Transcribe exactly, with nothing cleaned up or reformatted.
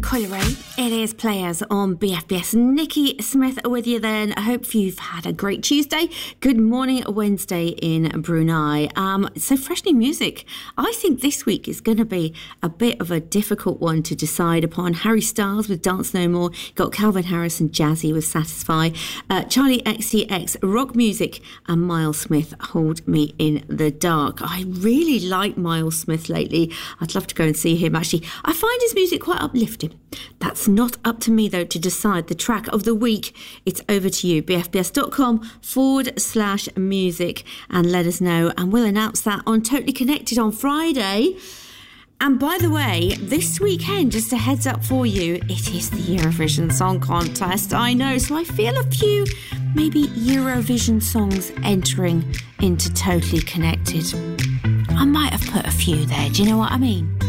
Coily Ray. It is Players on B F B S. Nikki Smith with you then. I hope you've had a great Tuesday. Good morning, Wednesday in Brunei. Um, so fresh new music. I think this week is going to be a bit of a difficult one to decide upon. Harry Styles with Dance No More. Got Calvin Harris and Jazzy with Satisfy. Uh, Charlie X C X, Rock Music, and Miles Smith, Hold Me in the Dark. I really like Miles Smith lately. I'd love to go and see him actually. I find his music quite uplifting. That's not up to me though to decide the track of the week. It's over to you, bfbs.com forward slash music, and let us know, and we'll announce that on Totally Connected on Friday. And by the way, this weekend, just a heads up for you, it is the Eurovision Song Contest. I know, so I feel a few maybe Eurovision songs entering into Totally Connected. I might have put a few there, do you know what I mean?